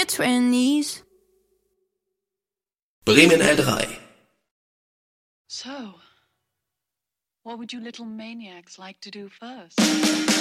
20s. Bremen L3. So, what would you little maniacs like to do first?